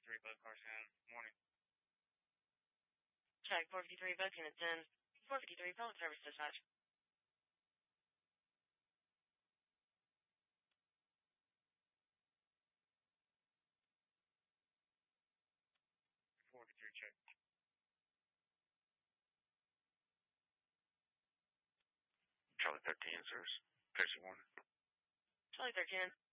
453 Bug Car Sound. Morning. Check 453 Bug Unit 10. 453 Pellet Service Dispatch. 453 check. Charlie 13, sirs. Pixie 1. Charlie 13.